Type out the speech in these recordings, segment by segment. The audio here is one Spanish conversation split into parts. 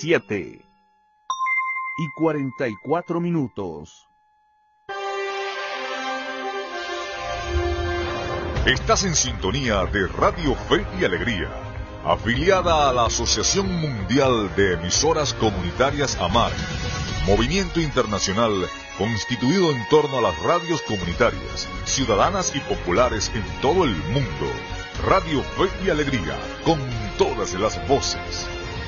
7:44. Estás en sintonía de Radio Fe y Alegría, afiliada a la Asociación Mundial de Emisoras Comunitarias AMAR, movimiento internacional constituido en torno a las radios comunitarias, ciudadanas y populares en todo el mundo. Radio Fe y Alegría, con todas las voces.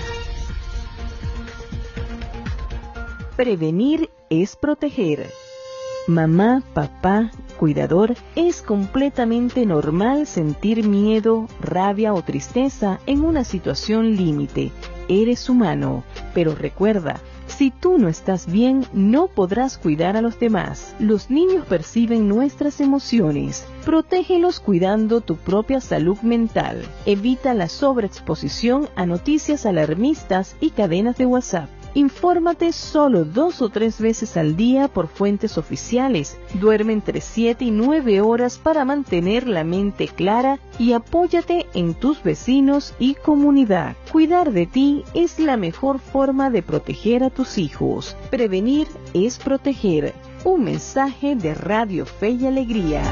Prevenir es proteger. Mamá, papá, cuidador, es completamente normal sentir miedo, rabia o tristeza en una situación límite. Eres humano, pero recuerda, si tú no estás bien, no podrás cuidar a los demás. Los niños perciben nuestras emociones. Protégelos cuidando tu propia salud mental. Evita la sobreexposición a noticias alarmistas y cadenas de WhatsApp. Infórmate solo 2 o 3 veces al día por fuentes oficiales. Duerme entre 7 y 9 horas para mantener la mente clara y apóyate en tus vecinos y comunidad. Cuidar de ti es la mejor forma de proteger a tus hijos. Prevenir es proteger. Un mensaje de Radio Fe y Alegría.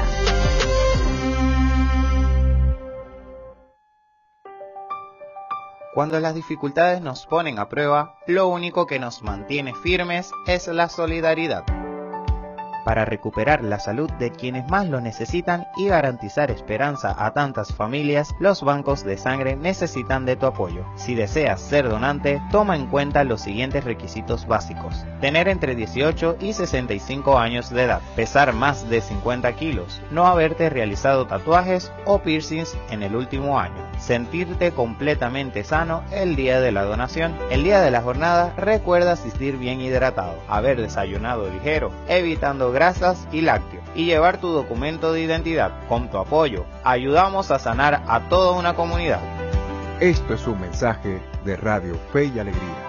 Cuando las dificultades nos ponen a prueba, lo único que nos mantiene firmes es la solidaridad. Para recuperar la salud de quienes más lo necesitan y garantizar esperanza a tantas familias, los bancos de sangre necesitan de tu apoyo. Si deseas ser donante, toma en cuenta los siguientes requisitos básicos: tener entre 18 y 65 años de edad, pesar más de 50 kilos, no haberte realizado tatuajes o piercings en el último año, sentirte completamente sano el día de la donación. El día de la jornada, recuerda asistir bien hidratado, haber desayunado ligero, evitando grasas y lácteos, y llevar tu documento de identidad. Con tu apoyo, ayudamos a sanar a toda una comunidad. Esto es un mensaje de Radio Fe y Alegría.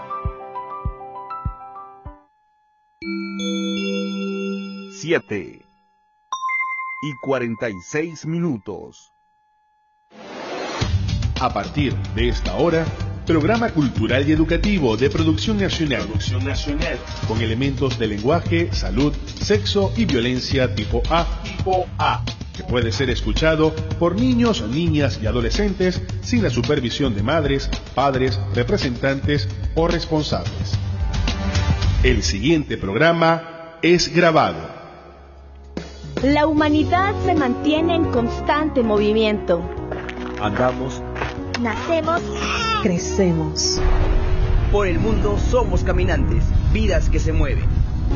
7:46. A partir de esta hora, programa cultural y educativo de producción nacional, con elementos de lenguaje, salud, sexo y violencia tipo A, que puede ser escuchado por niños, niñas y adolescentes sin la supervisión de madres, padres, representantes o responsables. El siguiente programa es grabado. La humanidad se mantiene en constante movimiento. Andamos, nacemos, crecemos. Por el mundo somos caminantes, vidas que se mueven.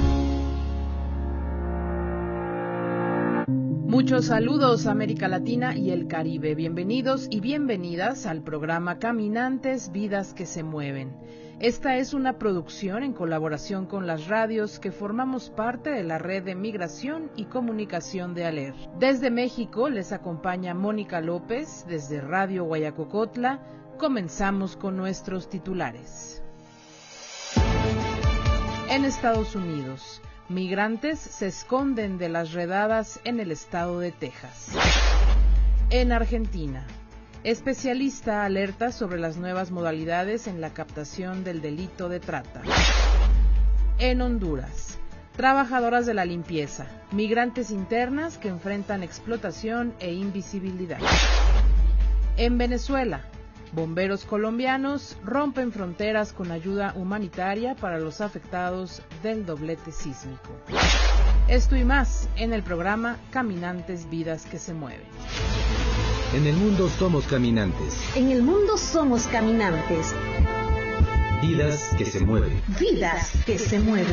Muchos saludos a América Latina y el Caribe. Bienvenidos y bienvenidas al programa Caminantes, Vidas que se Mueven. Esta es una producción en colaboración con las radios que formamos parte de la red de migración y comunicación de ALER. Desde México les acompaña Mónica López, desde Radio Guayacocotla. Comenzamos con nuestros titulares. En Estados Unidos, migrantes se esconden de las redadas en el estado de Texas. En Argentina, especialista alerta sobre las nuevas modalidades en la captación del delito de trata. En Honduras, trabajadoras de la limpieza, migrantes internas que enfrentan explotación e invisibilidad. En Venezuela, bomberos colombianos rompen fronteras con ayuda humanitaria para los afectados del doblete sísmico. Esto y más en el programa Caminantes, Vidas que se Mueven. En el mundo somos caminantes. En el mundo somos caminantes. Vidas que se mueven. Vidas que se mueven.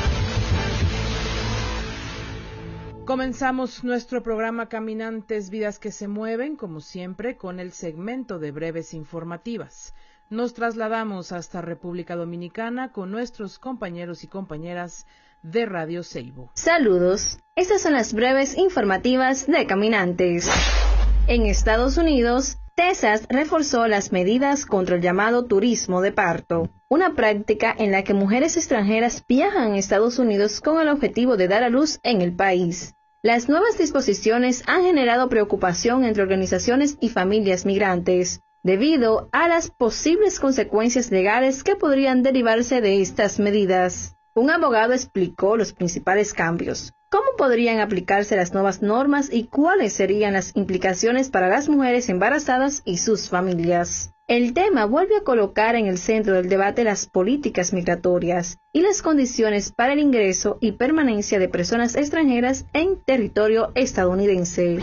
Comenzamos nuestro programa Caminantes, Vidas que se Mueven, como siempre, con el segmento de breves informativas. Nos trasladamos hasta República Dominicana con nuestros compañeros y compañeras de Radio Seibo. Saludos, estas son las breves informativas de Caminantes. En Estados Unidos, Texas reforzó las medidas contra el llamado turismo de parto, una práctica en la que mujeres extranjeras viajan a Estados Unidos con el objetivo de dar a luz en el país. Las nuevas disposiciones han generado preocupación entre organizaciones y familias migrantes, debido a las posibles consecuencias legales que podrían derivarse de estas medidas. Un abogado explicó los principales cambios, cómo podrían aplicarse las nuevas normas y cuáles serían las implicaciones para las mujeres embarazadas y sus familias. El tema vuelve a colocar en el centro del debate las políticas migratorias y las condiciones para el ingreso y permanencia de personas extranjeras en territorio estadounidense.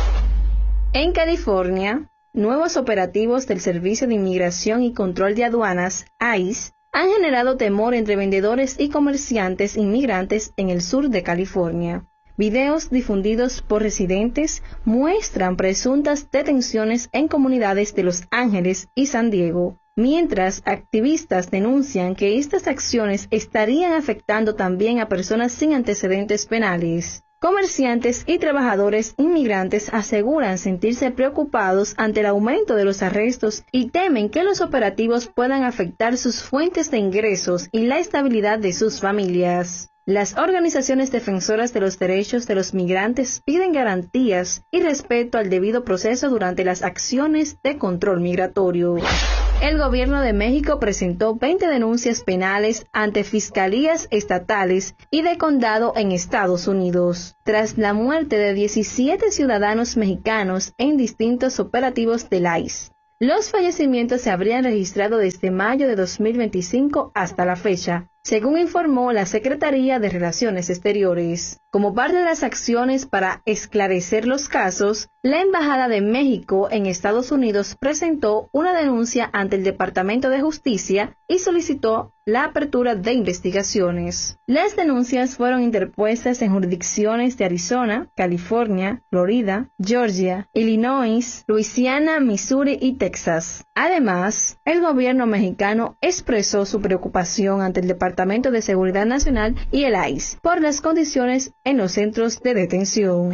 En California, nuevos operativos del Servicio de Inmigración y Control de Aduanas, ICE, han generado temor entre vendedores y comerciantes inmigrantes en el sur de California. Videos difundidos por residentes muestran presuntas detenciones en comunidades de Los Ángeles y San Diego, mientras activistas denuncian que estas acciones estarían afectando también a personas sin antecedentes penales. Comerciantes y trabajadores inmigrantes aseguran sentirse preocupados ante el aumento de los arrestos y temen que los operativos puedan afectar sus fuentes de ingresos y la estabilidad de sus familias. Las organizaciones defensoras de los derechos de los migrantes piden garantías y respeto al debido proceso durante las acciones de control migratorio. El gobierno de México presentó 20 denuncias penales ante fiscalías estatales y de condado en Estados Unidos, tras la muerte de 17 ciudadanos mexicanos en distintos operativos del ICE. Los fallecimientos se habrían registrado desde mayo de 2025 hasta la fecha, según informó la Secretaría de Relaciones Exteriores. Como parte de las acciones para esclarecer los casos, la Embajada de México en Estados Unidos presentó una denuncia ante el Departamento de Justicia y solicitó la apertura de investigaciones. Las denuncias fueron interpuestas en jurisdicciones de Arizona, California, Florida, Georgia, Illinois, Luisiana, Missouri y Texas. Además, el gobierno mexicano expresó su preocupación ante el Departamento de Seguridad Nacional y el ICE por las condiciones en los centros de detención.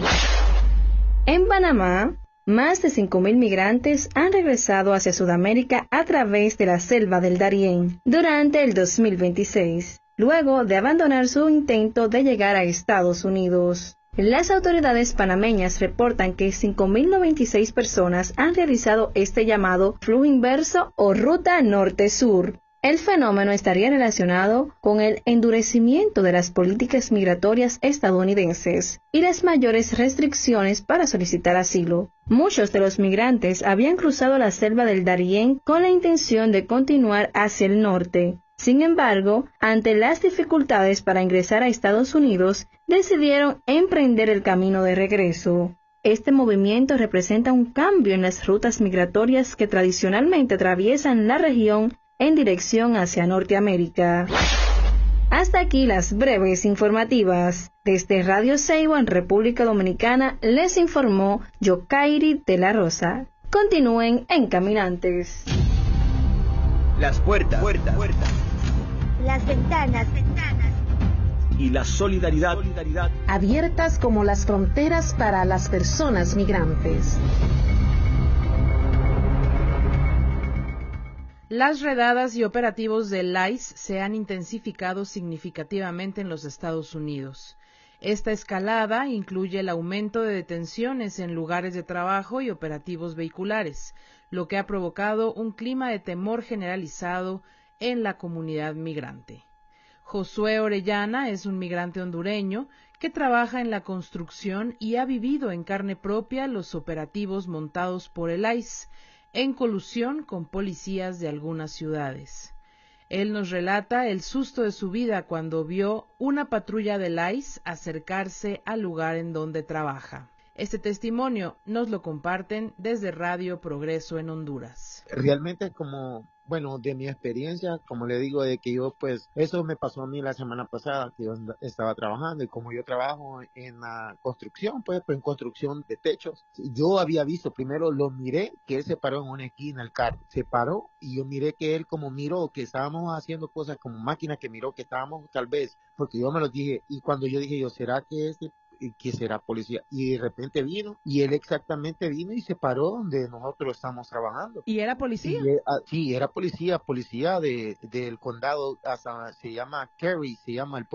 En Panamá, más de 5.000 migrantes han regresado hacia Sudamérica a través de la selva del Darién durante el 2026, luego de abandonar su intento de llegar a Estados Unidos. Las autoridades panameñas reportan que 5.096 personas han realizado este llamado flujo inverso o ruta norte-sur. El fenómeno estaría relacionado con el endurecimiento de las políticas migratorias estadounidenses y las mayores restricciones para solicitar asilo. Muchos de los migrantes habían cruzado la selva del Darién con la intención de continuar hacia el norte. Sin embargo, ante las dificultades para ingresar a Estados Unidos, decidieron emprender el camino de regreso. Este movimiento representa un cambio en las rutas migratorias que tradicionalmente atraviesan la región en dirección hacia Norteamérica. Hasta aquí las breves informativas. Desde Radio Ceibo en República Dominicana les informó Yokairi de la Rosa. Continúen en Caminantes. Las puertas. Las ventanas. Y la solidaridad. Abiertas como las fronteras para las personas migrantes. Las redadas y operativos del ICE se han intensificado significativamente en los Estados Unidos. Esta escalada incluye el aumento de detenciones en lugares de trabajo y operativos vehiculares, lo que ha provocado un clima de temor generalizado en la comunidad migrante. Josué Orellana es un migrante hondureño que trabaja en la construcción y ha vivido en carne propia los operativos montados por el ICE, en colusión con policías de algunas ciudades. Él nos relata el susto de su vida cuando vio una patrulla del ICE acercarse al lugar en donde trabaja. Este testimonio nos lo comparten desde Radio Progreso en Honduras. Realmente de mi experiencia, como le digo, de que yo eso me pasó a mí la semana pasada, que yo estaba trabajando y como yo trabajo en la construcción, en construcción de techos, yo había visto, primero lo miré, que él se paró en una esquina, el carro, se paró y yo miré que él como miró que estábamos haciendo cosas como máquinas, que miró que estábamos tal vez, porque yo me lo dije, y cuando yo dije ¿será que que será policía? Y de repente vino, y él exactamente vino y se paró donde nosotros estamos trabajando. ¿Y era policía? Sí, era policía del condado, se llama Cary, se llama el pueblo.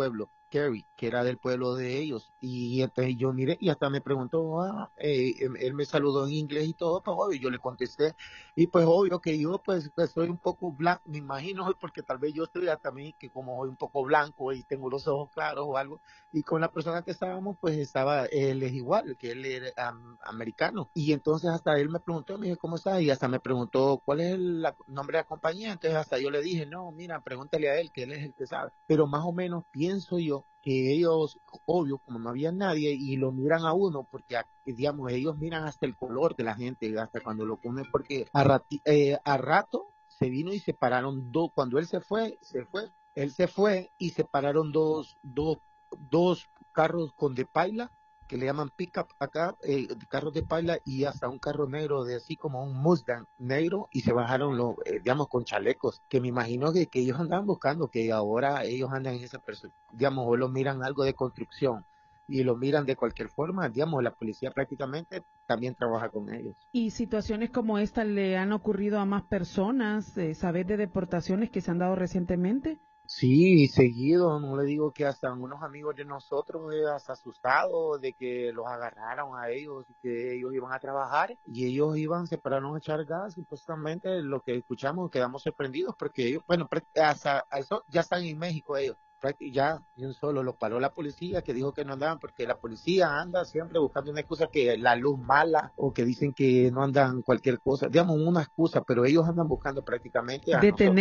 Kerry, que era del pueblo de ellos. Y entonces yo miré y hasta me preguntó, él me saludó en inglés y todo, pues obvio, yo le contesté. Y pues obvio que yo pues soy un poco blanco, me imagino, porque tal vez yo estoy también que como soy un poco blanco y tengo los ojos claros o algo. Y con la persona que estábamos, pues él es igual, que él era americano. Y entonces hasta él me preguntó, me dijo, ¿cómo está? Y hasta me preguntó, ¿cuál es el nombre de la compañía? Entonces hasta yo le dije, no, mira, pregúntale a él, que él es el que sabe. Pero más o menos pienso yo que ellos, obvio, como no había nadie, y lo miran a uno, porque, digamos, ellos miran hasta el color de la gente, hasta cuando lo ponen, porque a rato se vino y se pararon dos, cuando él se fue y se pararon dos carros con de paila, que le llaman pickup acá, carros de paila, y hasta un carro negro de así como un Mustang negro, y se bajaron digamos, con chalecos, que me imagino que ellos andaban buscando, que ahora ellos andan en esa persona, digamos, o lo miran algo de construcción, y lo miran de cualquier forma, digamos, la policía prácticamente también trabaja con ellos. ¿Y situaciones como esta le han ocurrido a más personas? ¿Sabes de deportaciones que se han dado recientemente? Sí, seguido, no le digo que hasta unos amigos de nosotros hasta asustados de que los agarraron a ellos y que ellos iban a trabajar y ellos se pararon a echar gas, supuestamente lo que escuchamos quedamos sorprendidos porque ellos, bueno, hasta eso ya están en México ellos. Ya de un solo los paró la policía, que dijo que no andaban porque la policía anda siempre buscando una excusa, que la luz mala o que dicen que no andan cualquier cosa, digamos una excusa, pero ellos andan buscando prácticamente a nosotros.